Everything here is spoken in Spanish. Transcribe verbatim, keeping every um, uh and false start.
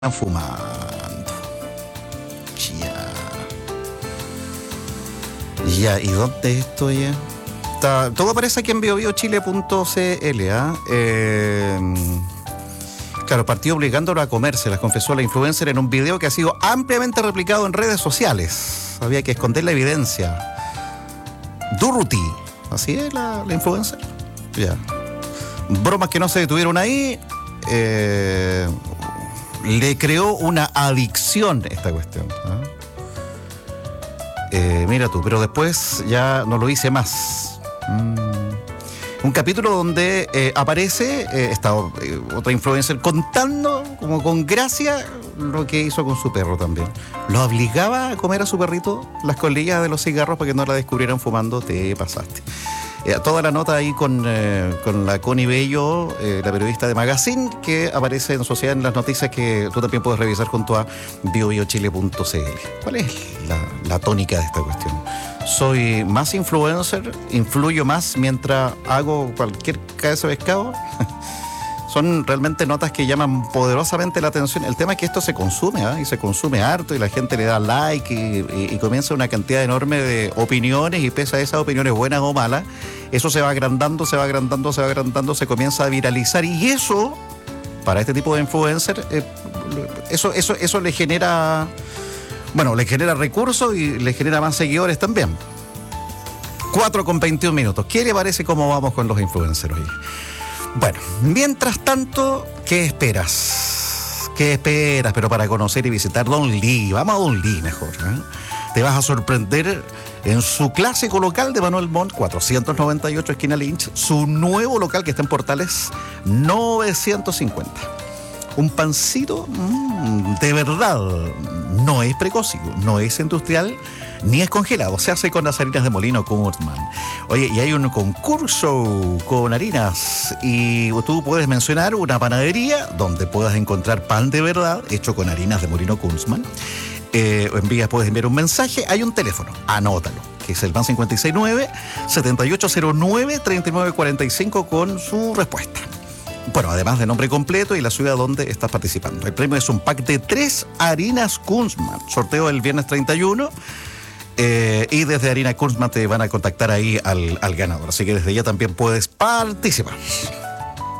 fumando. Ya. Ya, ¿y dónde estoy? Ya? Está, todo aparece aquí en bio bio chile punto c l. ¿eh? Eh, claro, partió obligándolo a comerse, las confesó la influencer en un video que ha sido ampliamente replicado en redes sociales. Había que esconder la evidencia. Durruti, así es la, la influencer. Ya. Bromas que no se detuvieron ahí. Eh, le creó una adicción esta cuestión. ¿eh? Eh, mira tú, pero después ya no lo hice más. Mm. Un capítulo donde eh, aparece eh, esta eh, otra influencer contando como con gracia lo que hizo con su perro también. Lo obligaba a comer a su perrito las colillas de los cigarros para que no la descubrieran fumando. Te pasaste. Eh, toda la nota ahí con, eh, con la Connie Bello, eh, la periodista de Magazine, que aparece en Sociedad en las noticias que tú también puedes revisar junto a bio bio chile punto c l. ¿Cuál es la, la tónica de esta cuestión? Soy más influencer, influyo más mientras hago cualquier cabeza de pescado. Son realmente notas que llaman poderosamente la atención. El tema es que esto se consume, ¿eh? y se consume harto, y la gente le da like, y, y, y comienza una cantidad enorme de opiniones, y pese a esas opiniones buenas o malas, eso se va agrandando, se va agrandando, se va agrandando, se comienza a viralizar, y eso, para este tipo de influencer, eh, eso, eso, eso le genera, bueno, le genera recursos y le genera más seguidores también. cuatro con veintiún minutos. ¿Qué le parece cómo vamos con los influencers hoy? Bueno, mientras tanto, ¿qué esperas? ¿Qué esperas? Pero para conocer y visitar Don Lee, vamos a Don Lee mejor, ¿eh? Te vas a sorprender en su clásico local de Manuel Montt, cuatrocientos noventa y ocho esquina Lynch, su nuevo local que está en Portales novecientos cincuenta. Un pancito mmm, de verdad, no es precocido, no es industrial, ni es congelado, se hace con las harinas de molino Kunzman. Oye, y hay un concurso con harinas, y tú puedes mencionar una panadería donde puedas encontrar pan de verdad hecho con harinas de molino Kunzman. Eh, envías, puedes enviar un mensaje, hay un teléfono, anótalo, que es el más cincuenta y seis nueve, setenta y ocho cero nueve, treinta y nueve cuarenta y cinco con su respuesta. Bueno, además de nombre completo y la ciudad donde estás participando. El premio es un pack de tres harinas Kunzman, sorteo el viernes treinta y uno. Eh, y desde Harina Kunzman te van a contactar ahí al, al ganador. Así que desde ya también puedes participar.